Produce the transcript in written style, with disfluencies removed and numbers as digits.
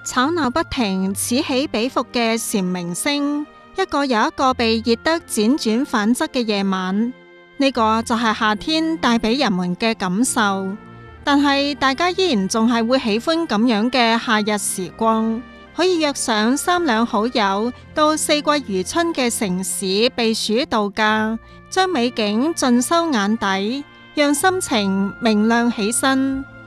吵鬧不停、此起彼伏嘅蟬鳴聲，一個又一個被熱得輾轉反側嘅夜晚，呢個就係夏天帶俾人們嘅感受。但係大家依然仲係會喜歡咁樣嘅夏日時光，可以約上三兩好友到四季如春嘅城市避暑度假，將美景盡收眼底，讓心情明亮起身。